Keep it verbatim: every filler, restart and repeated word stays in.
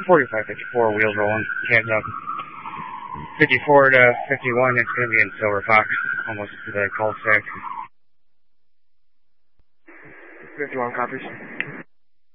forty-five fifty-four, wheels rolling, heads up. fifty-four to fifty-one, it's going to be in Silver Fox, almost to the cul-de-sac. fifty-one copies.